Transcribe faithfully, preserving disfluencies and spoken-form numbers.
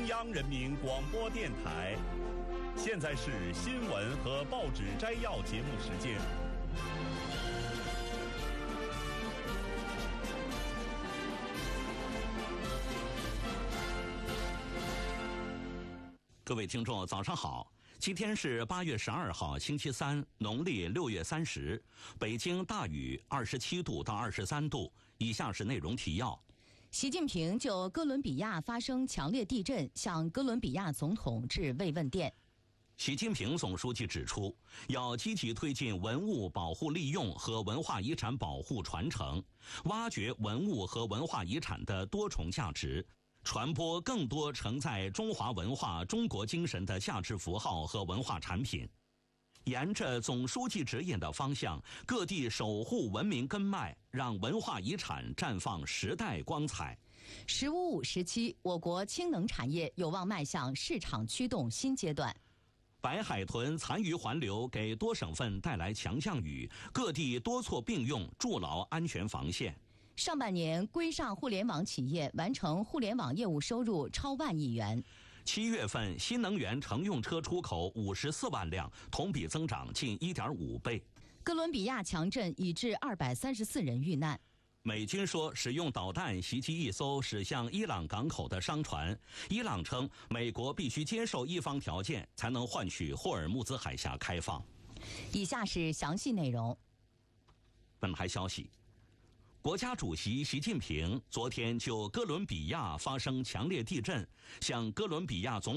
央人民广播电台。现在是新闻和报纸摘要节目时间。 各位听众，早上好！今天是八月十二号，星期三，农历六月三十。北京大雨，二十七度到二十三度。以下是内容提要。 习近平就哥伦比亚发生强烈地震向哥伦比亚总统致慰问电。 习近平总书记指出，要积极推进文物保护利用和文化遗产保护传承，挖掘文物和文化遗产的多重价值，传播更多承载中华文化、中国精神的价值符号和文化产品。沿着总书记指引的方向，各地守护文明根脉，让文化遗产绽放时代光彩。 “十五五”时期，我国氢能产业有望迈向市场驱动新阶段。 白海豚残余环流给多省份带来强降雨，各地多措并用，筑牢安全防线。 上半年，规上互联网企业完成互联网业务收入超万亿元。 七月份，新能源乘用车出口五十四万辆，同比增长近一点五倍。 哥伦比亚强震已致二百三十四人遇难。 美军说使用导弹袭击一艘驶向伊朗港口的商船，伊朗称美国必须接受一方条件，才能换取霍尔木兹海峡开放。 以下是详细内容。 本台消息，国家主席习近平昨天就哥伦比亚发生强烈地震向哥伦比亚总